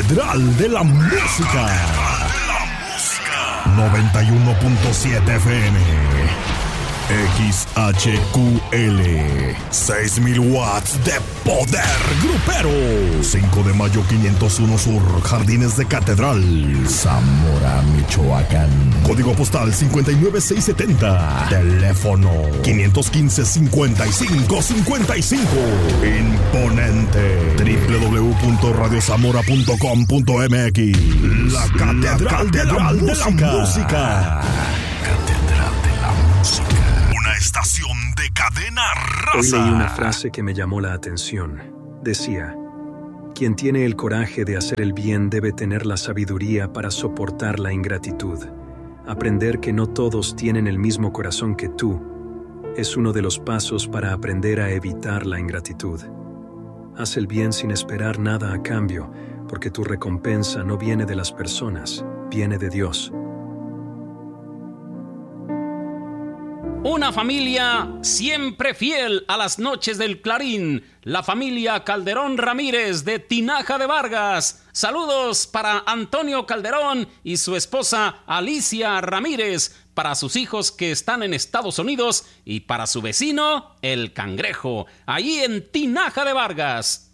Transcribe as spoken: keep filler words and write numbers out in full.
Catedral de la Música. noventa y uno punto siete F M. X H Q L. seis mil watts de poder grupero. cinco de mayo quinientos uno Sur, Jardines de Catedral, Zamora, Michoacán. Código postal cincuenta y nueve seis setenta. Teléfono quinientos quince, cincuenta y cinco cincuenta y cinco. Imponente. doble u doble u doble u punto radio zamora punto com punto m x. La Catedral, La Catedral de, la de la Música. Catedral de la Música. Una estación de cadena raza. Hoy leí una frase que me llamó la atención. Decía: quien tiene el coraje de hacer el bien debe tener la sabiduría para soportar la ingratitud. Aprender que no todos tienen el mismo corazón que tú es uno de los pasos para aprender a evitar la ingratitud. Haz el bien sin esperar nada a cambio, porque tu recompensa no viene de las personas, viene de Dios. Una familia siempre fiel a las noches del Clarín, la familia Calderón Ramírez de Tinaja de Vargas. Saludos para Antonio Calderón y su esposa Alicia Ramírez, para sus hijos que están en Estados Unidos y para su vecino, el Cangrejo, allí en Tinaja de Vargas.